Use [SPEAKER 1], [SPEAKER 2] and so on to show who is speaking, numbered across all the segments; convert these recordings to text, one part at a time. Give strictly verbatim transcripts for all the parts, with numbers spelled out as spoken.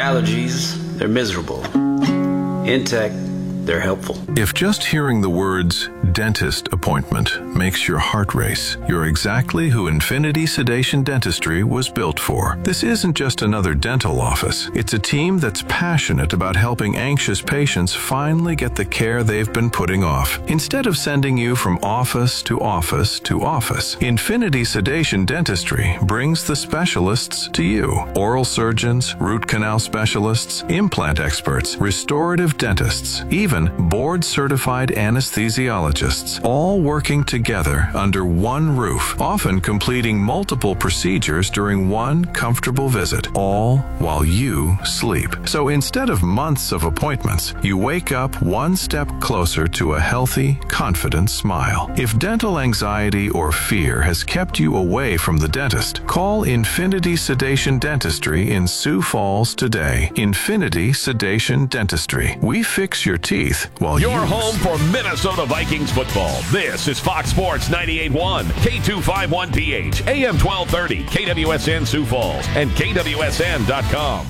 [SPEAKER 1] allergies, they're miserable. In tech, they're helpful.
[SPEAKER 2] If just hearing the words dentist appointment makes your heart race, you're exactly who Infinity Sedation Dentistry was built for. This isn't just another dental office. It's a team that's passionate about helping anxious patients finally get the care they've been putting off. Instead of sending you from office to office to office, Infinity Sedation Dentistry brings the specialists to you. Oral surgeons, root canal specialists, implant experts, restorative dentists, even board-certified anesthesiologists, all working together under one roof, often completing multiple procedures during one comfortable visit, all while you sleep. So instead of months of appointments, you wake up one step closer to a healthy, confident smile. If dental anxiety or fear has kept you away from the dentist, call Infinity Sedation Dentistry in Sioux Falls today. Infinity Sedation Dentistry. We fix your teeth while
[SPEAKER 3] Your
[SPEAKER 2] you
[SPEAKER 3] home for Minnesota Vikings football. This is Fox Sports ninety-eight point one, K two fifty-one P H, A M twelve thirty, K W S N Sioux Falls, and K W S N dot com.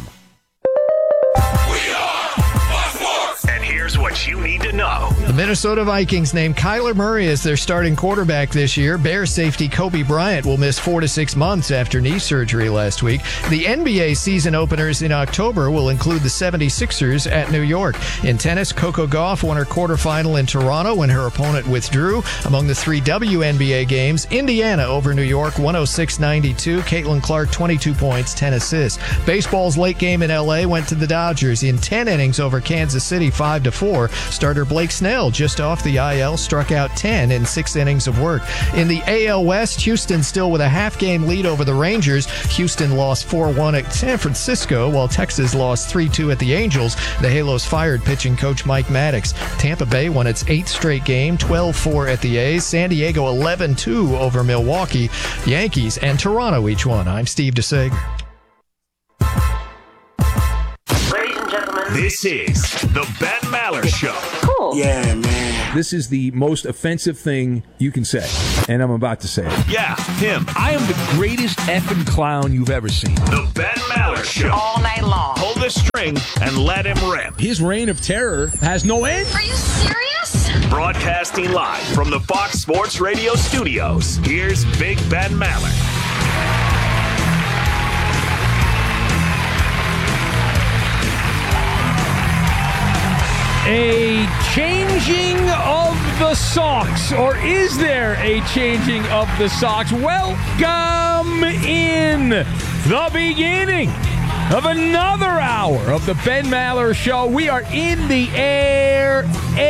[SPEAKER 4] We are Fox Sports.
[SPEAKER 5] And here's what you need to know.
[SPEAKER 6] The Minnesota Vikings named Kyler Murray as their starting quarterback this year. Bears safety Kobe Bryant will miss four to six months after knee surgery last week. The N B A season openers in October will include the seventy-sixers at New York. In tennis, Coco Gauff won her quarterfinal in Toronto when her opponent withdrew. Among the three W N B A games, Indiana over New York one oh six ninety-two. Caitlin Clark twenty-two points, ten assists. Baseball's late game in L A went to the Dodgers in ten innings over Kansas City five to four. Starter Blake Snell, just off the I L, struck out ten in six innings of work. In the A L West, Houston still with a half-game lead over the Rangers. Houston lost four one at San Francisco, while Texas lost three two at the Angels. The Halos fired pitching coach Mike Maddox. Tampa Bay won its eighth straight game, twelve four at the A's. San Diego eleven two over Milwaukee. Yankees and Toronto each won. I'm Steve DeSager.
[SPEAKER 5] Ladies and gentlemen, this is the Ben Maller Show.
[SPEAKER 7] Cool.
[SPEAKER 4] Yeah, man.
[SPEAKER 8] This is the most offensive thing you can say, and I'm about to say it.
[SPEAKER 5] Yeah, him.
[SPEAKER 9] I am the greatest effing clown you've ever seen.
[SPEAKER 5] The Ben Maller Show.
[SPEAKER 7] All night long.
[SPEAKER 5] Pull the string and let him rip.
[SPEAKER 8] His reign of terror has no end.
[SPEAKER 7] Are you serious?
[SPEAKER 5] Broadcasting live from the Fox Sports Radio studios, here's Big Ben Maller.
[SPEAKER 9] A changing of the socks, or is there a changing of the socks? Welcome in the beginning of another hour of the Ben Maller Show. We are in the air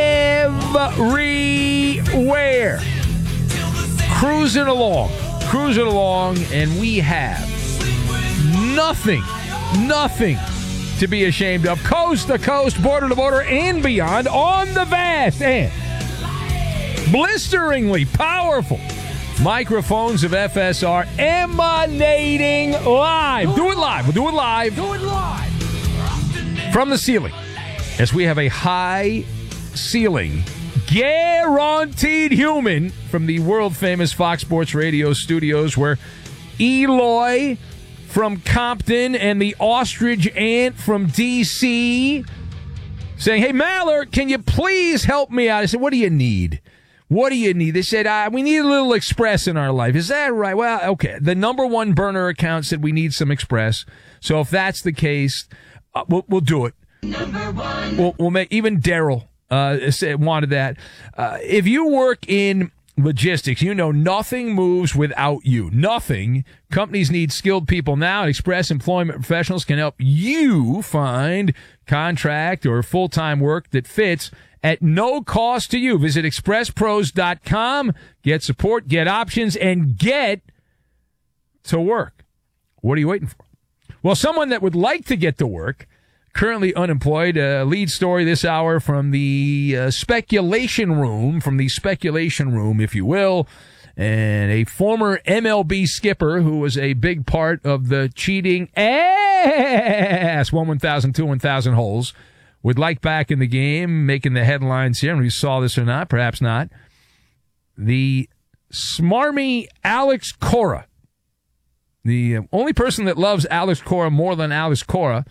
[SPEAKER 9] everywhere. Cruising along, cruising along, and we have nothing, nothing to be ashamed of. Coast to coast, border to border, and beyond on the vast and blisteringly powerful microphones of F S R emanating live. Do it live. We'll do it live. Do it live. From the ceiling, as we have a high ceiling, guaranteed human from the world-famous Fox Sports Radio studios, where Eloy from Compton and the ostrich ant from D C saying, "Hey, Maller, can you please help me out?" I said, "What do you need? What do you need?" They said, uh, "We need a little Express in our life." Is that right? Well, okay. The number one burner account said we need some Express. So if that's the case, uh, we'll, we'll do it. Number one. We'll, we'll make, even Daryl uh, said, wanted that. Uh, if you work in logistics, you know nothing moves without you. Nothing. Companies need skilled people now. Express Employment Professionals can help you find contract or full-time work that fits at no cost to you. Visit express pros dot com. Get support, get options, and get to work. What are you waiting for? Well, someone that would like to get to work, currently unemployed, a lead story this hour from the uh, speculation room, from the speculation room, if you will, and a former M L B skipper who was a big part of the cheating ass one one thousand, two one thousand holes, would like back in the game, making the headlines here, and we saw this or not, perhaps not. The smarmy Alex Cora, the only person that loves Alex Cora more than Alex Cora,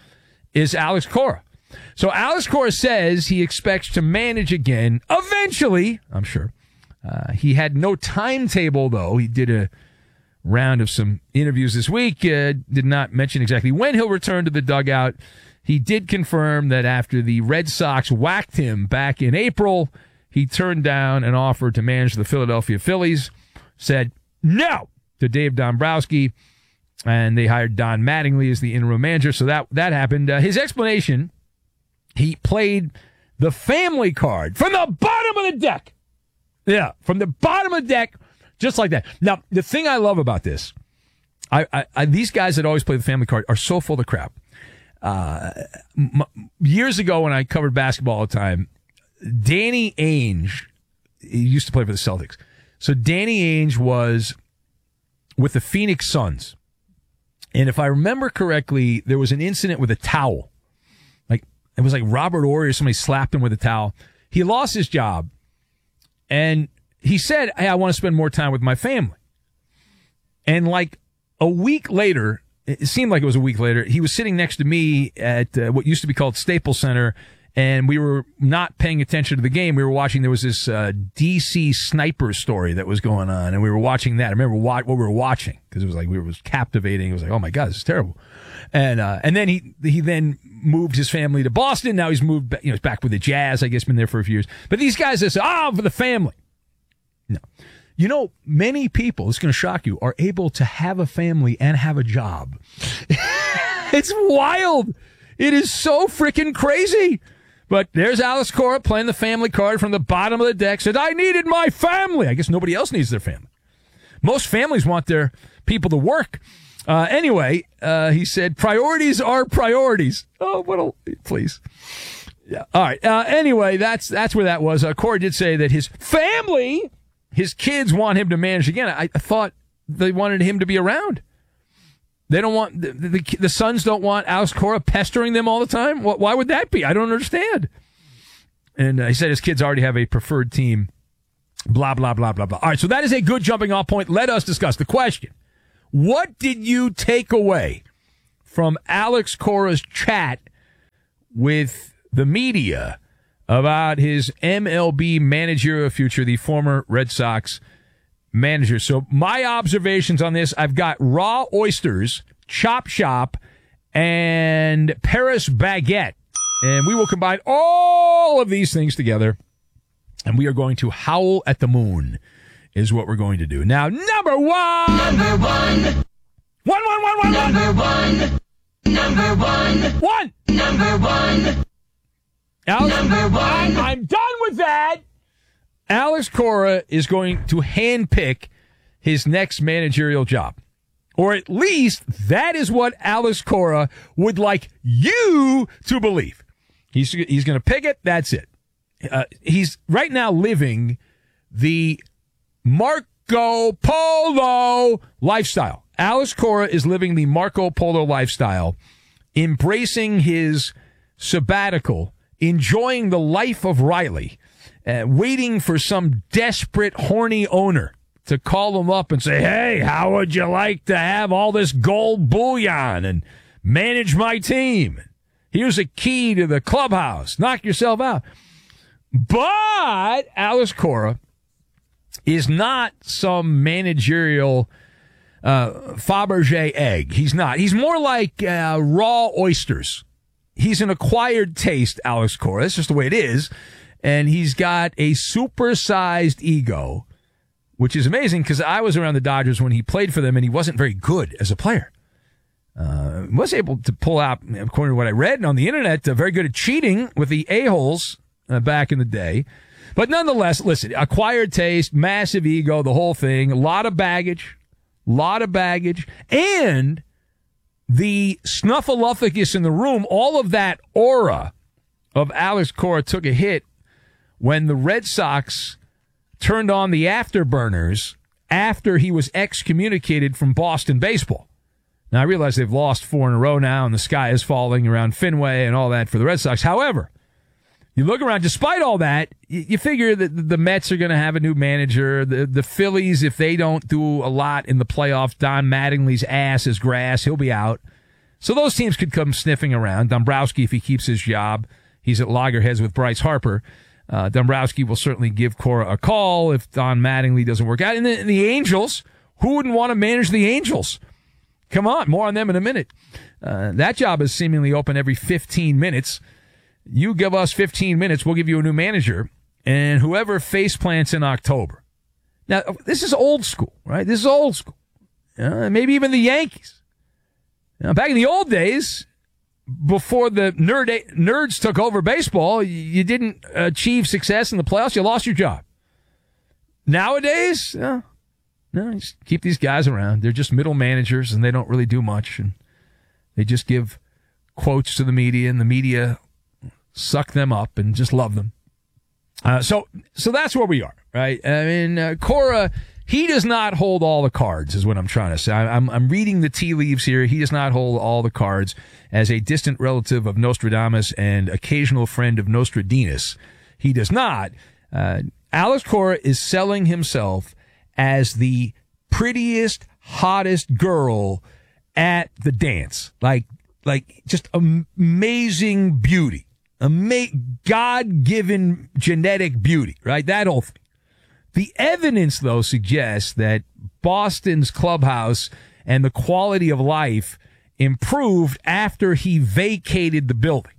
[SPEAKER 9] is Alex Cora. So Alex Cora says he expects to manage again eventually, I'm sure. Uh, he had no timetable, though. He did a round of some interviews this week, uh, did not mention exactly when he'll return to the dugout. He did confirm that after the Red Sox whacked him back in April, he turned down an offer to manage the Philadelphia Phillies, said no to Dave Dombrowski, and they hired Don Mattingly as the interim manager. So that, that happened. Uh, his explanation, he played the family card from the bottom of the deck. Yeah, from the bottom of the deck, just like that. Now, the thing I love about this, I, I, I these guys that always play the family card are so full of crap. Uh, m- years ago when I covered basketball all the time, Danny Ainge, he used to play for the Celtics. So Danny Ainge was with the Phoenix Suns. And if I remember correctly, there was an incident with a towel. Like, it was like Robert Horry or somebody slapped him with a towel. He lost his job. And he said, hey, I want to spend more time with my family. And like a week later, it seemed like it was a week later, he was sitting next to me at uh, what used to be called Staples Center, and we were not paying attention to the game. We were watching, there was this uh, D C sniper story that was going on, and we were watching that. I remember what, what we were watching, because it was like, we were, it was captivating. It was like, oh my God, this is terrible. And uh, and then he he then moved his family to Boston. Now he's moved, you know, he's back with the Jazz, I guess, been there for a few years. But these guys that say, ah, oh, for the family. No. You know, many people, it's going to shock you, are able to have a family and have a job. It's wild. It is so freaking crazy. But there's Alex Cora playing the family card from the bottom of the deck. Said, I needed my family. I guess nobody else needs their family. Most families want their people to work. Uh, anyway, uh, he said, priorities are priorities. Oh, what a, please. Yeah. All right. Uh, anyway, that's, that's where that was. Uh, Cora did say that his family, his kids want him to manage again. I, I thought they wanted him to be around. They don't want, the, the, the Suns don't want Alex Cora pestering them all the time. Why would that be? I don't understand. And uh, he said his kids already have a preferred team. Blah, blah, blah, blah, blah. All right, so that is a good jumping off point. Let us discuss the question. What did you take away from Alex Cora's chat with the media about his M L B managerial future, the former Red Sox manager? So my observations on this, I've got raw oysters, chop shop, and Paris baguette. And we will combine all of these things together, and we are going to howl at the moon, is what we're going to do. Now, number one!
[SPEAKER 4] Number one!
[SPEAKER 9] One, one, one, one, one!
[SPEAKER 4] Number one! Number one!
[SPEAKER 9] One!
[SPEAKER 4] Number one!
[SPEAKER 9] Alex,
[SPEAKER 4] Number one!
[SPEAKER 9] I'm, I'm done with that! Alex Cora is going to handpick his next managerial job. Or at least that is what Alex Cora would like you to believe. He's, he's going to pick it. That's it. Uh, he's right now living the Marco Polo lifestyle. Alex Cora is living the Marco Polo lifestyle, embracing his sabbatical, enjoying the life of Riley, uh, waiting for some desperate, horny owner to call him up and say, hey, how would you like to have all this gold bullion and manage my team? Here's a key to the clubhouse. Knock yourself out. But Alex Cora is not some managerial uh, Fabergé egg. He's not. He's more like uh, raw oysters. He's an acquired taste, Alex Cora. That's just the way it is. And he's got a supersized ego, which is amazing because I was around the Dodgers when he played for them, and he wasn't very good as a player. Uh, was able to pull out, according to what I read on the internet, uh, very good at cheating with the a-holes uh, back in the day. But nonetheless, listen, acquired taste, massive ego, the whole thing, a lot of baggage, a lot of baggage, and the snuffleupagus in the room, all of that aura of Alex Cora took a hit when the Red Sox turned on the afterburners after he was excommunicated from Boston baseball. Now, I realize they've lost four in a row now, and the sky is falling around Fenway and all that for the Red Sox. However, you look around, despite all that, you, you figure that the Mets are going to have a new manager. The, the Phillies, if they don't do a lot in the playoffs, Don Mattingly's ass is grass. He'll be out. So those teams could come sniffing around. Dombrowski, if he keeps his job, he's at loggerheads with Bryce Harper. Uh, Dombrowski will certainly give Cora a call if Don Mattingly doesn't work out. And the, the Angels, who wouldn't want to manage the Angels? Come on, more on them in a minute. Uh, that job is seemingly open every fifteen minutes. You give us fifteen minutes, we'll give you a new manager. And whoever face plants in October. Now, this is old school, right? This is old school. Uh, maybe even the Yankees. Now, back in the old days, before the nerd nerds took over baseball, you didn't achieve success in the playoffs, you lost your job. Nowadays, uh, no, just keep these guys around. They're just middle managers, and they don't really do much. And they just give quotes to the media, and the media suck them up and just love them. Uh, so, so that's where we are, right? I mean, uh, Cora, he does not hold all the cards, is what I'm trying to say. I'm, I'm reading the tea leaves here. He does not hold all the cards. As a distant relative of Nostradamus and occasional friend of Nostradamus, he does not. Uh, Alex Cora is selling himself as the prettiest, hottest girl at the dance. Like, like just amazing beauty. Ama- God-given genetic beauty, right? That whole thing. The evidence, though, suggests that Boston's clubhouse and the quality of life improved after he vacated the building.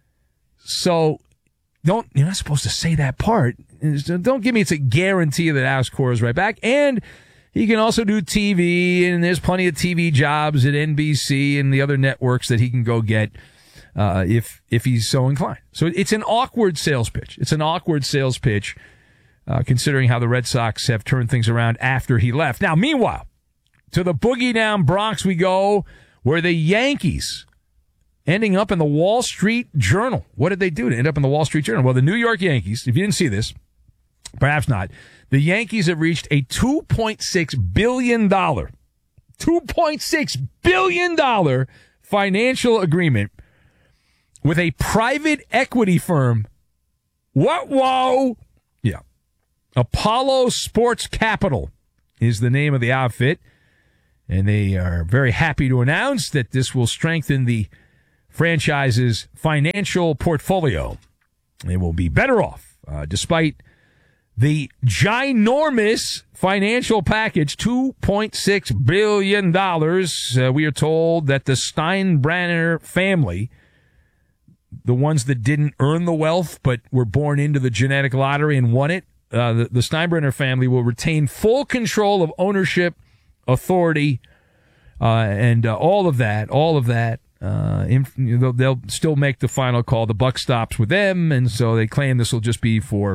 [SPEAKER 9] So don't, you're not supposed to say that part. Don't give me it's a guarantee that Alex Cora is right back. And he can also do T V, and there's plenty of T V jobs at N B C and the other networks that he can go get. Uh, if, if he's so inclined. So it's an awkward sales pitch. It's an awkward sales pitch, uh, considering how the Red Sox have turned things around after he left. Now, meanwhile, to the boogie down Bronx we go, where the Yankees ending up in the Wall Street Journal. What did they do to end up in the Wall Street Journal? Well, the New York Yankees, if you didn't see this, perhaps not, the Yankees have reached a two point six billion dollars, two point six billion dollars financial agreement with a private equity firm. What? Whoa. Yeah. Apollo Sports Capital is the name of the outfit. And they are very happy to announce that this will strengthen the franchise's financial portfolio. They will be better off, uh, despite the ginormous financial package, two point six billion dollars. Uh, we are told that the Steinbrenner family, the ones that didn't earn the wealth but were born into the genetic lottery and won it, uh, the, the Steinbrenner family will retain full control of ownership, authority, uh, and uh, all of that, all of that. Uh, in, they'll, they'll still make the final call. The buck stops with them, and so they claim this will just be for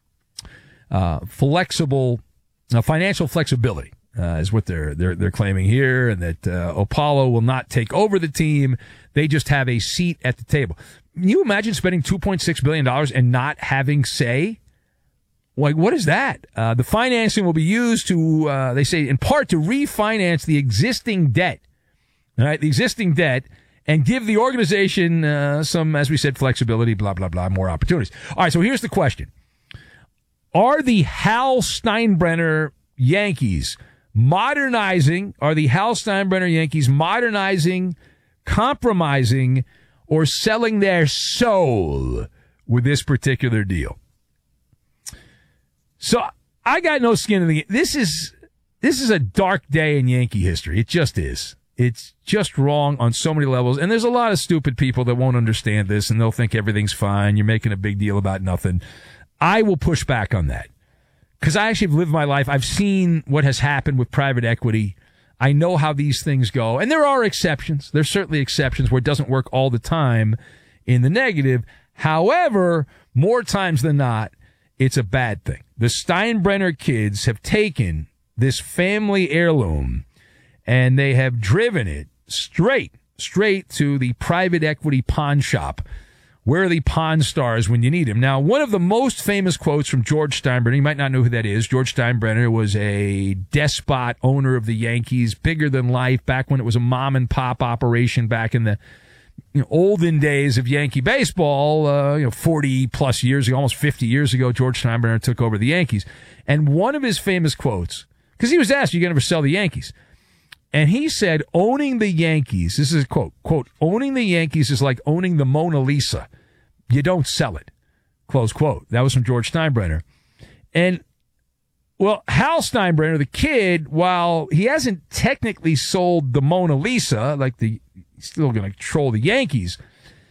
[SPEAKER 9] uh, flexible, uh, financial flexibility. Uh, is what they're they're they're claiming here, and that uh, Apollo will not take over the team. They just have a seat at the table. Can you imagine spending two point six billion dollars and not having say? Like, what is that? Uh, the financing will be used to, uh, they say, in part to refinance the existing debt, all right, the existing debt, and give the organization uh, some, as we said, flexibility, blah blah blah, more opportunities. All right, so here's the question: Are the Hal Steinbrenner Yankees modernizing, are the Hal Steinbrenner Yankees modernizing, compromising, or selling their soul with this particular deal? So I got no skin in the game. This is, this is a dark day in Yankee history. It just is. It's just wrong on so many levels. And there's a lot of stupid people that won't understand this, and they'll think everything's fine. You're making a big deal about nothing. I will push back on that. Because I actually have lived my life. I've seen what has happened with private equity. I know how these things go. And there are exceptions. There's certainly exceptions where it doesn't work all the time in the negative. However, more times than not, it's a bad thing. The Steinbrenner kids have taken this family heirloom and they have driven it straight, straight to the private equity pawn shop. Where are the Pawn Stars when you need them? Now, one of the most famous quotes from George Steinbrenner, you might not know who that is. George Steinbrenner was a despot owner of the Yankees, bigger than life, back when it was a mom and pop operation back in the you know, olden days of Yankee baseball, uh, you know, forty plus years ago, almost fifty years ago, George Steinbrenner took over the Yankees. And one of his famous quotes, because he was asked, "Are you going to ever sell the Yankees?" And he said, owning the Yankees, this is a quote, quote, owning the Yankees is like owning the Mona Lisa. You don't sell it, close quote. That was from George Steinbrenner. And, well, Hal Steinbrenner, the kid, while he hasn't technically sold the Mona Lisa, like the, he's still going to control the Yankees,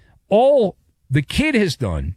[SPEAKER 9] all the kid has done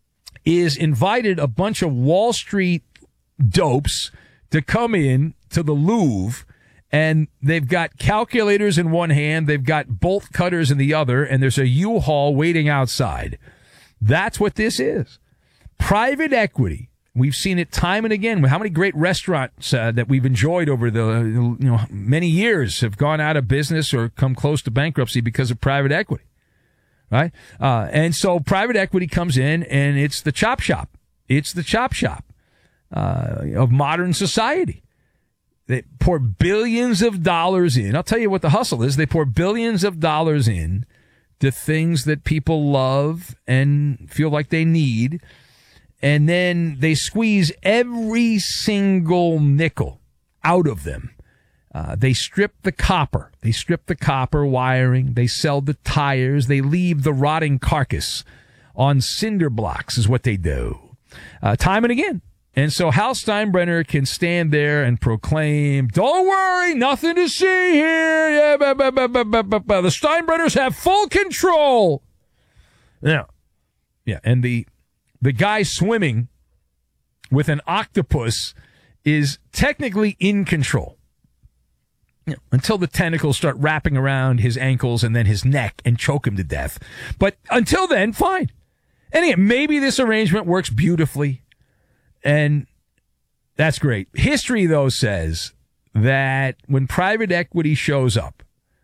[SPEAKER 9] is invited a bunch of Wall Street dopes to come in to the Louvre, and they've got calculators in one hand, they've got bolt cutters in the other, and there's a U-Haul waiting outside. That's what this is. Private equity. We've seen it time and again. How many great restaurants uh, that we've enjoyed over the you know many years have gone out of business or come close to bankruptcy because of private equity, right? Uh, and so private equity comes in, and it's the chop shop. It's the chop shop uh, of modern society. They pour billions of dollars in. I'll tell you what the hustle is. They pour billions of dollars in to things that people love and feel like they need. And then they squeeze every single nickel out of them. Uh, they strip the copper. They strip the copper wiring. They sell the tires. They leave the rotting carcass on cinder blocks is what they do. Uh, time and again. And so Hal Steinbrenner can stand there and proclaim, don't worry, nothing to see here. Yeah, bah, bah, bah, bah, bah, bah, bah. The Steinbrenners have full control. Yeah. Yeah. And the, the guy swimming with an octopus is technically in control. You know, until the tentacles start wrapping around his ankles and then his neck and choke him to death. But until then, fine. And again, maybe this arrangement works beautifully. And that's great. History, though, says that when private equity shows up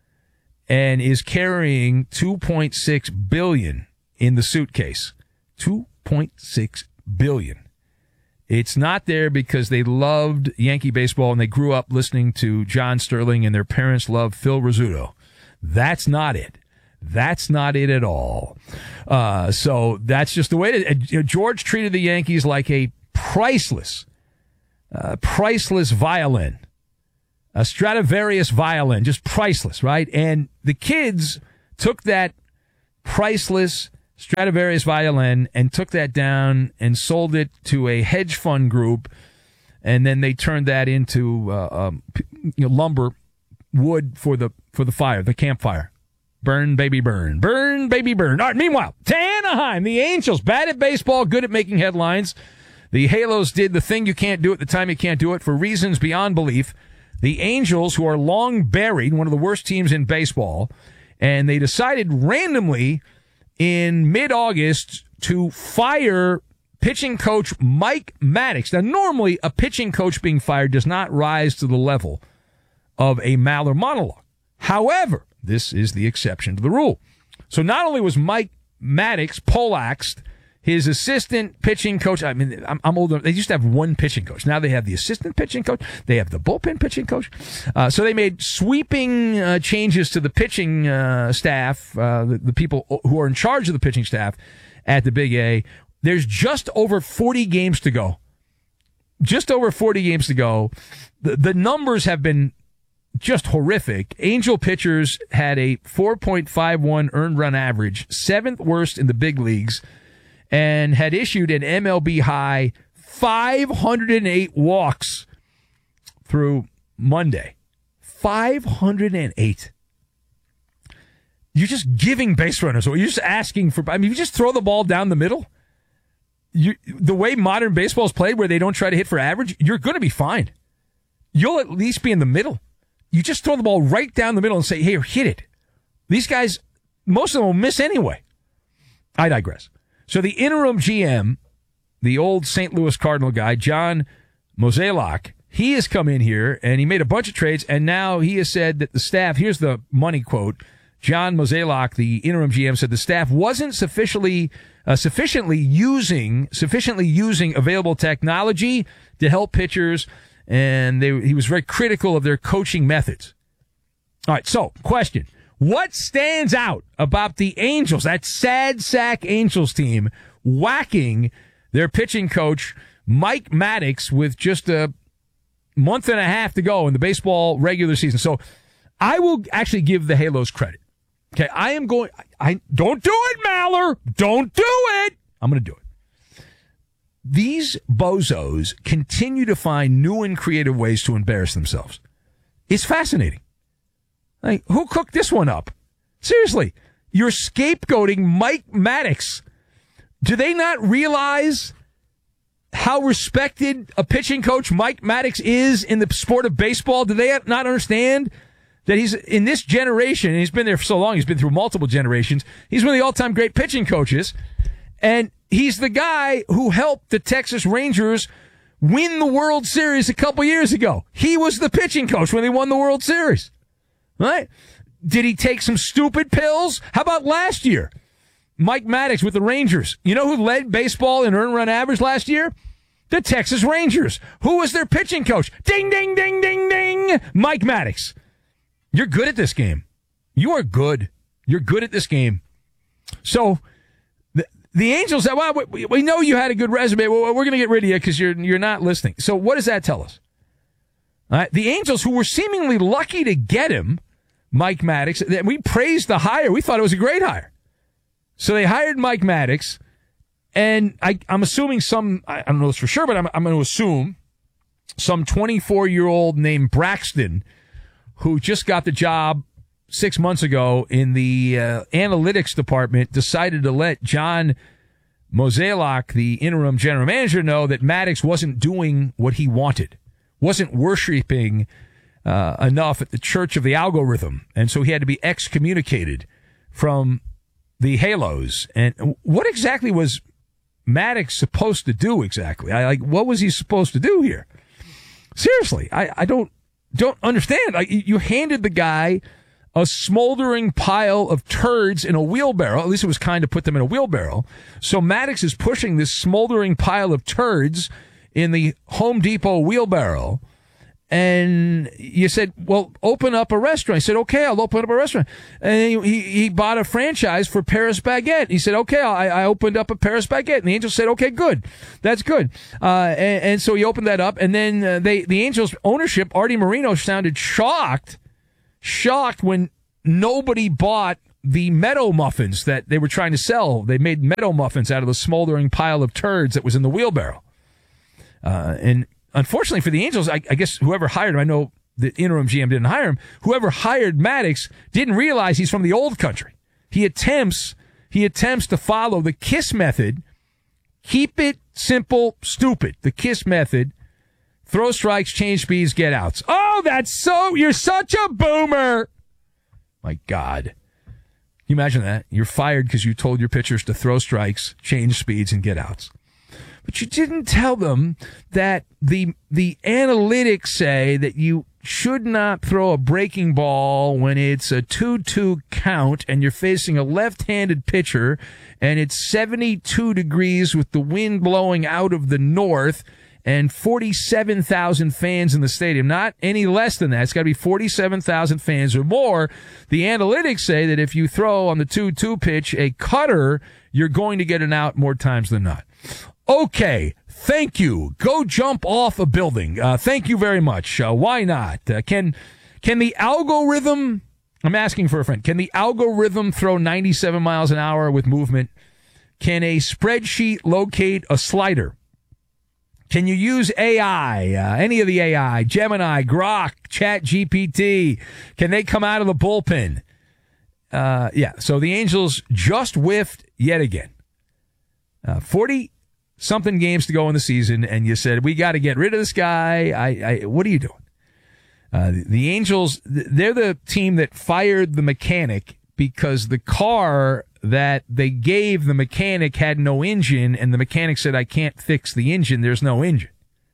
[SPEAKER 9] and is carrying two point six billion dollars in the suitcase, two point six billion dollars, it's not there because they loved Yankee baseball and they grew up listening to John Sterling and their parents loved Phil Rizzuto. That's not it. That's not it at all. Uh, so that's just the way it is. You know, George treated the Yankees like a priceless, uh, priceless violin, a Stradivarius violin, just priceless, right? And the kids took that priceless Stradivarius violin and took that down and sold it to a hedge fund group, and then they turned that into uh, um, you know, lumber, wood for the for the fire, the campfire. Burn, baby, burn. Burn, baby, burn. All right, meanwhile, to Anaheim, the Angels, bad at baseball, good at making headlines. The Halos did the thing you can't do at the time you can't do it for reasons beyond belief. The Angels, who are long buried, one of the worst teams in baseball, and they decided randomly in mid-August to fire pitching coach Mike Maddox. Now, normally a pitching coach being fired does not rise to the level of a Maller monologue. However, this is the exception to the rule. So not only was Mike Maddox poleaxed, his assistant pitching coach, I mean, I'm, I'm older. They used to have one pitching coach. Now they have the assistant pitching coach. They have the bullpen pitching coach. Uh, so they made sweeping uh, changes to the pitching uh, staff, uh, the, the people who are in charge of the pitching staff at the Big A. There's just over forty games to go. Just over forty games to go. The, the numbers have been just horrific. Angel pitchers had a four point five one earned run average, seventh worst in the big leagues, and had issued an M L B high five hundred eight walks through Monday. five hundred eight. You're just giving base runners, or you're just asking for, I mean, you just throw the ball down the middle. You, the way modern baseball is played, where they don't try to hit for average, you're going to be fine. You'll at least be in the middle. You just throw the ball right down the middle and say, hey, hit it. These guys, most of them will miss anyway. I digress. So the interim G M, the old Saint Louis Cardinal guy, John Mozeliak, he has come in here and he made a bunch of trades, and now he has said that the staff, here's the money quote, John Mozeliak, the interim G M, said the staff wasn't sufficiently uh, sufficiently using sufficiently using available technology to help pitchers, and they, he was very critical of their coaching methods. All right, so question. What stands out about the Angels, that sad sack Angels team, whacking their pitching coach, Mike Maddox, with just a month and a half to go in the baseball regular season? So I will actually give the Halos credit. Okay, I am going. I don't do it, Maller. Don't do it. I'm going to do it. These bozos continue to find new and creative ways to embarrass themselves. It's fascinating. Like, who cooked this one up? Seriously, you're scapegoating Mike Maddox. Do they not realize how respected a pitching coach Mike Maddox is in the sport of baseball? Do they not understand that he's in this generation, and he's been there for so long, he's been through multiple generations, he's one of the all-time great pitching coaches, and he's the guy who helped the Texas Rangers win the World Series a couple years ago. He was the pitching coach when they won the World Series. Right? Did he take some stupid pills? How about last year? Mike Maddox with the Rangers. You know who led baseball in earned run average last year? The Texas Rangers. Who was their pitching coach? Ding, ding, ding, ding, ding. Mike Maddox. You're good at this game. You are good. You're good at this game. So the, the Angels said, well, we, we know you had a good resume. Well, we're going to get rid of you because you're, you're not listening. So what does that tell us? All right, the Angels, who were seemingly lucky to get him, Mike Maddox, we praised the hire. We thought it was a great hire. So they hired Mike Maddox, and I, I'm assuming some, I don't know this for sure, but I'm, I'm going to assume some twenty-four-year-old named Braxton, who just got the job six months ago in the uh, analytics department, decided to let John Mozeliak, the interim general manager, know that Maddox wasn't doing what he wanted, wasn't worshiping uh, enough at the church of the algorithm, and so he had to be excommunicated from the Halos. And what exactly was Maddox supposed to do exactly? I like, what was he supposed to do here? Seriously, I, I don't don't understand. Like, you handed the guy a smoldering pile of turds in a wheelbarrow. At least it was kind to put them in a wheelbarrow. So Maddox is pushing this smoldering pile of turds in the Home Depot wheelbarrow. And you said, well, open up a restaurant. He said, okay, I'll open up a restaurant. And he, he bought a franchise for Paris Baguette. He said, okay, I, I opened up a Paris Baguette. And the Angels said, okay, good. That's good. Uh, and, and so he opened that up. And then uh, they, the Angels ownership, Artie Moreno, sounded shocked, shocked when nobody bought the Meadow muffins that they were trying to sell. They made Meadow muffins out of the smoldering pile of turds that was in the wheelbarrow. Uh, and Unfortunately for the Angels, I, I guess whoever hired him, I know the interim G M didn't hire him, whoever hired Maddox didn't realize he's from the old country. He attempts, he attempts to follow the KISS method. Keep it simple, stupid. The KISS method. Throw strikes, change speeds, get outs. Oh, that's so, you're such a boomer. My God. Can you imagine that? You're fired because you told your pitchers to throw strikes, change speeds, and get outs. But you didn't tell them that the the analytics say that you should not throw a breaking ball when it's a two two count and you're facing a left-handed pitcher and it's seventy-two degrees with the wind blowing out of the north and forty-seven thousand fans in the stadium. Not any less than that. It's got to be forty-seven thousand fans or more. The analytics say that if you throw on the two two pitch a cutter, you're going to get an out more times than not. Okay, thank you. Go jump off a building. Uh, thank you very much. Uh, why not? Uh, can can the algorithm, I'm asking for a friend, can the algorithm throw ninety-seven miles an hour with movement? Can a spreadsheet locate a slider? Can you use A I, uh, any of the A I, Gemini, Grok, Chat G P T? Can they come out of the bullpen? Uh, yeah, so the Angels just whiffed yet again. Uh, forty something games to go in the season, and you said, we got to get rid of this guy. I, I, what are you doing? Uh, the, the Angels, they're the team that fired the mechanic because the car that they gave the mechanic had no engine, and the mechanic said, I can't fix the engine. There's no engine.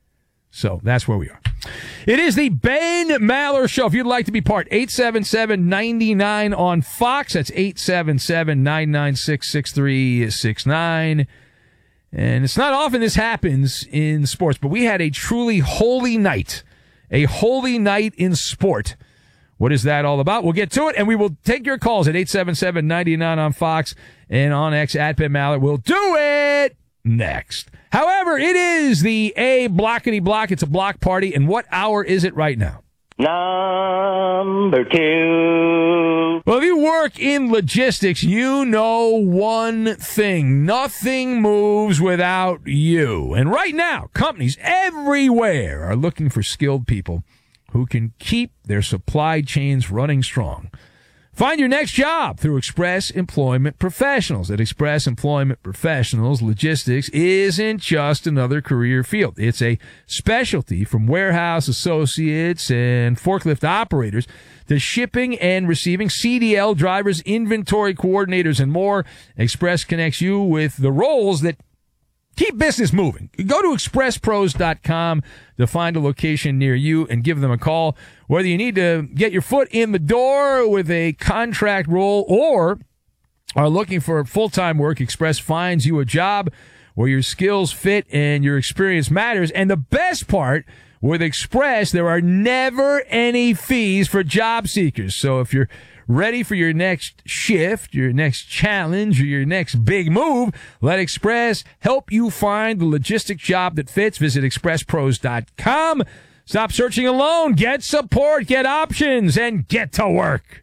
[SPEAKER 9] So that's where we are. It is the Ben Maller Show. If you'd like to be part, eight seven seven, nine nine on Fox. That's eight seven seven, nine nine six, six three six nine. And it's not often this happens in sports, but we had a truly holy night, a holy night in sport. What is that all about? We'll get to it, and we will take your calls at eight seven seven, nine nine on Fox and on X at Ben Maller. We'll do it next. However, it is the A blockety block. It's a block party, and what hour is it right now?
[SPEAKER 10] Number two.
[SPEAKER 9] Well, if you work in logistics, you know one thing. Nothing moves without you. And right now, companies everywhere are looking for skilled people who can keep their supply chains running strong. Find your next job through Express Employment Professionals. At Express Employment Professionals, logistics isn't just another career field. It's a specialty from warehouse associates and forklift operators to shipping and receiving, C D L drivers, inventory coordinators, and more. Express connects you with the roles that keep business moving. Go to express pros dot com to find a location near you and give them a call. Whether you need to get your foot in the door with a contract role or are looking for full-time work, Express finds you a job where your skills fit and your experience matters. And the best part, with Express, there are never any fees for job seekers. So if you're ready for your next shift, your next challenge, or your next big move, let Express help you find the logistic job that fits. Visit express pros dot com. Stop searching alone. Get support, get options, and get to work.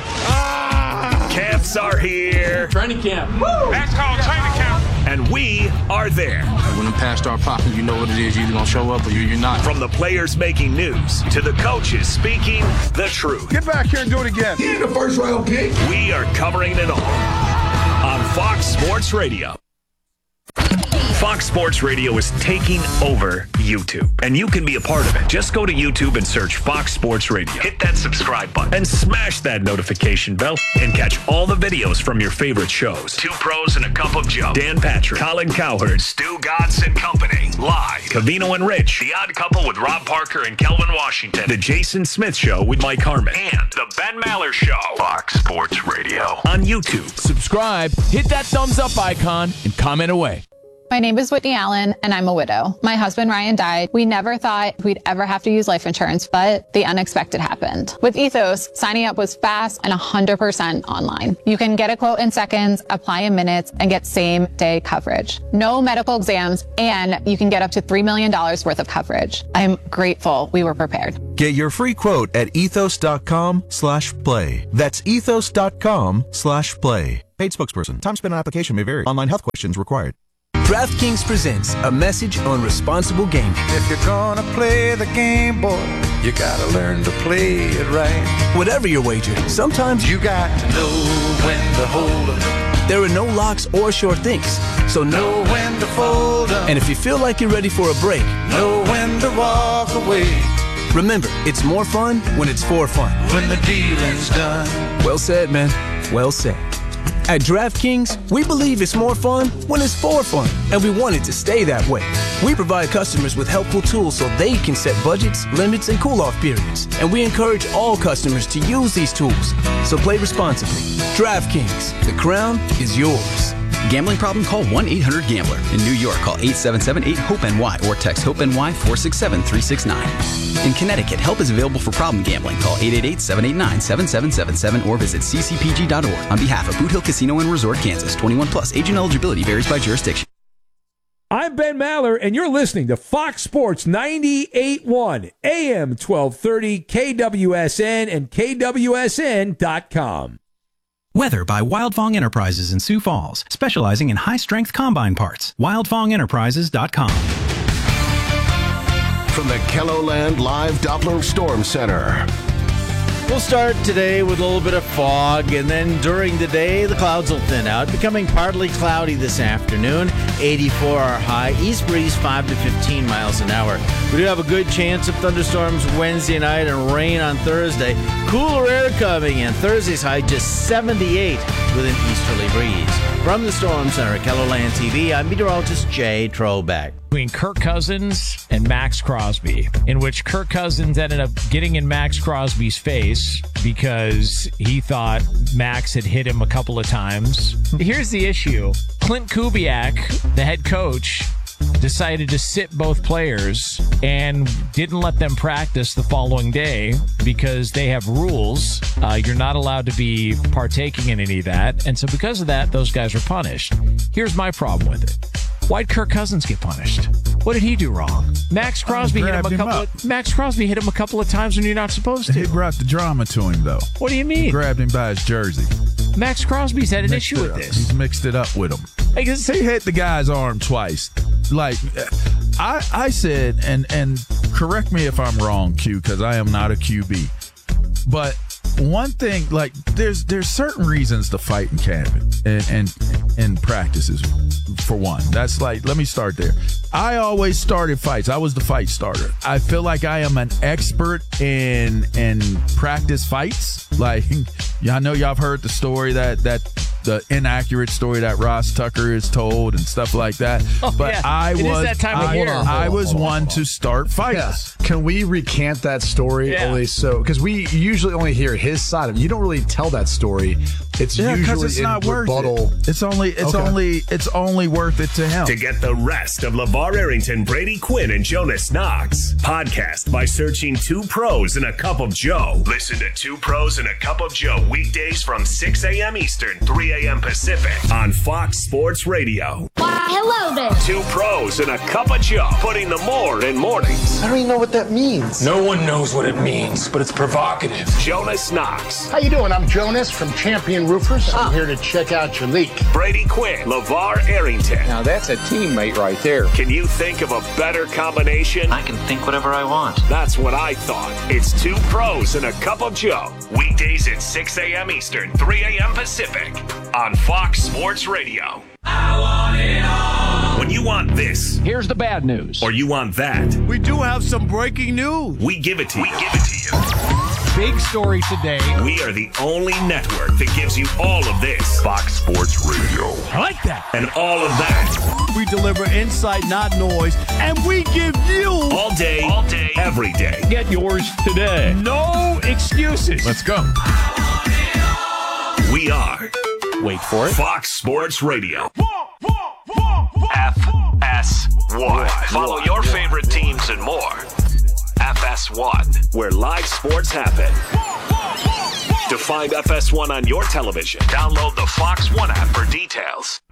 [SPEAKER 5] Ah, camps are here.
[SPEAKER 11] Training camp.
[SPEAKER 5] Woo! That's called training camp. And we are there.
[SPEAKER 11] When I'm past our pocket, you know what it is. You're either going to show up or you're not.
[SPEAKER 5] From the players making news to the coaches speaking the truth.
[SPEAKER 11] Get back here and do it again.
[SPEAKER 5] You ain't the first round pick. We are covering it all on Fox Sports Radio. Fox Sports Radio is taking over YouTube, and you can be a part of it. Just go to YouTube and search Fox Sports Radio. Hit that subscribe button and smash that notification bell and catch all the videos from your favorite shows. Two Pros and a Cup of Joe. Dan Patrick, Colin Cowherd, Stu Godson and Company. Live. Cavino and Rich. The Odd Couple with Rob Parker and Kelvin Washington. The Jason Smith Show with Mike Harmon. And The Ben Maller Show. Fox Sports Radio on YouTube.
[SPEAKER 12] Subscribe, hit that thumbs up icon, and comment away.
[SPEAKER 13] My name is Whitney Allen, and I'm a widow. My husband, Ryan, died. We never thought we'd ever have to use life insurance, but the unexpected happened. With Ethos, signing up was fast and one hundred percent online. You can get a quote in seconds, apply in minutes, and get same-day coverage. No medical exams, and you can get up to three million dollars worth of coverage. I'm grateful we were prepared.
[SPEAKER 14] Get your free quote at ethos.com slash play. That's ethos.com slash play. Paid spokesperson. Time spent on application may vary. Online health questions required.
[SPEAKER 15] DraftKings presents a message on responsible gaming.
[SPEAKER 16] If you're gonna play the game, boy, you gotta learn to play it right.
[SPEAKER 15] Whatever your wager, sometimes
[SPEAKER 16] you got to know when to hold 'em.
[SPEAKER 15] There are no locks or sure things, so know
[SPEAKER 16] when to fold 'em.
[SPEAKER 15] And if you feel like you're ready for a break,
[SPEAKER 16] know when to walk away.
[SPEAKER 15] Remember, it's more fun when it's for fun.
[SPEAKER 16] When the dealing's done.
[SPEAKER 15] Well said, man. Well said. At DraftKings, we believe it's more fun when it's for fun, and we want it to stay that way. We provide customers with helpful tools so they can set budgets, limits, and cool-off periods, and we encourage all customers to use these tools. So play responsibly. DraftKings, the crown is yours.
[SPEAKER 17] Gambling problem? Call one eight hundred gambler. In New York, call eight seven seven eight hope N Y or text HOPE-NY four six seven three six nine. In Connecticut, help is available for problem gambling. Call eight eight eight seven eight nine seven seven seven seven or visit c c p g dot org. On behalf of Boot Hill Casino and Resort, Kansas, twenty-one plus. Agent eligibility varies by jurisdiction.
[SPEAKER 9] I'm Ben Maller, and you're listening to Fox Sports ninety-eight point one, A M twelve thirty, K W S N and K W S N dot com.
[SPEAKER 18] Weather by Wildfong Enterprises in Sioux Falls, specializing in high-strength combine parts. wildfong enterprises dot com.
[SPEAKER 19] From the Kelloland Live Doppler Storm Center.
[SPEAKER 20] We'll start today with a little bit of fog, and then during the day, the clouds will thin out, becoming partly cloudy this afternoon. eighty-four our high, east breeze five to fifteen miles an hour. We do have a good chance of thunderstorms Wednesday night and rain on Thursday. Cooler air coming in. Thursday's high just seventy-eight with an easterly breeze. From the Storm Center at Kelloland T V, I'm meteorologist Jay Trobeck.
[SPEAKER 21] Between Kirk Cousins and Max Crosby, in which Kirk Cousins ended up getting in Max Crosby's face because he thought Max had hit him a couple of times. Here's the issue. Clint Kubiak, the head coach, decided to sit both players and didn't let them practice the following day because they have rules. Uh, you're not allowed to be partaking in any of that. And so because of that, those guys were punished. Here's my problem with it. Why'd Kirk Cousins get punished? What did he do wrong? Max Crosby hit him a
[SPEAKER 1] grabbed him
[SPEAKER 21] couple.
[SPEAKER 1] up.
[SPEAKER 21] Of, Max Crosby hit him a couple of times when you're not supposed to.
[SPEAKER 1] He brought the drama to him, though.
[SPEAKER 21] What do you mean?
[SPEAKER 1] He grabbed him by his jersey.
[SPEAKER 21] Max Crosby's had an
[SPEAKER 1] Mixed
[SPEAKER 21] issue
[SPEAKER 1] it
[SPEAKER 21] with
[SPEAKER 1] up.
[SPEAKER 21] this.
[SPEAKER 1] He's mixed it up with him.
[SPEAKER 21] I guess
[SPEAKER 1] He hit the guy's arm twice. Like, I I said, and and correct me if I'm wrong, Q, because I am not a Q B. But one thing, like, there's there's certain reasons to fight in camp and and in practices. For one, that's like, let me start there. I always started fights. I was the fight starter. I feel like I am an expert in in practice fights. Like, y'all know, y'all have heard the story that that the inaccurate story that Ross Tucker is told and stuff like that.
[SPEAKER 21] Oh,
[SPEAKER 1] but
[SPEAKER 21] yeah.
[SPEAKER 1] I
[SPEAKER 21] It is
[SPEAKER 1] was
[SPEAKER 21] that time of
[SPEAKER 1] I,
[SPEAKER 21] year.
[SPEAKER 1] I was one to start fights.
[SPEAKER 22] Yeah. Can we recant that story?
[SPEAKER 21] Yeah.
[SPEAKER 22] Only so because we usually only hear his side of it. You don't really tell that story. It's
[SPEAKER 1] Yeah, because
[SPEAKER 22] usually
[SPEAKER 1] it's
[SPEAKER 22] in
[SPEAKER 1] not worth
[SPEAKER 22] rebuttal.
[SPEAKER 1] it. It's only it's
[SPEAKER 22] Okay.
[SPEAKER 1] only it's only worth it to him.
[SPEAKER 5] To get the rest of LeVar Arrington, Brady Quinn, and Jonas Knox, podcast by searching Two Pros and a Cup of Joe. Listen to Two Pros and a Cup of Joe weekdays from six a.m. Eastern, three a.m. Pacific on Fox Sports Radio.
[SPEAKER 7] Why, hello there.
[SPEAKER 5] Two Pros and a Cup of Joe, putting the more in mornings.
[SPEAKER 22] I don't even know what that means.
[SPEAKER 23] No one knows what it means, but it's provocative.
[SPEAKER 5] Jonas Knox,
[SPEAKER 24] How you doing? I'm Jonas from Champion Roofers. I'm here to check out your leak.
[SPEAKER 5] Brady Quinn, LeVar Arrington.
[SPEAKER 23] Now that's a teammate right there.
[SPEAKER 5] Can you think of a better combination?
[SPEAKER 25] I can think whatever I want.
[SPEAKER 5] That's what I thought. It's Two Pros and a Cup of Joe. Weekdays at six a.m. Eastern, three a.m. Pacific on Fox Sports Radio. I want it all. When you want this,
[SPEAKER 21] here's the bad news.
[SPEAKER 5] or you want that,
[SPEAKER 22] We do have some breaking news.
[SPEAKER 5] we give it to you. We give it to you.
[SPEAKER 21] Big story today.
[SPEAKER 5] We are the only network that gives you all of this. Fox Sports Radio.
[SPEAKER 21] I like that.
[SPEAKER 5] And all of that.
[SPEAKER 22] We deliver insight, not noise, and we give you
[SPEAKER 5] All day, all day, every day.
[SPEAKER 21] Get yours today. No excuses.
[SPEAKER 1] Let's go.
[SPEAKER 5] We are
[SPEAKER 21] Wait for it.
[SPEAKER 5] Fox Sports Radio. F S one. Follow your favorite teams and more. F S one, where live sports happen. To find F S one on your television, download the Fox One app for details.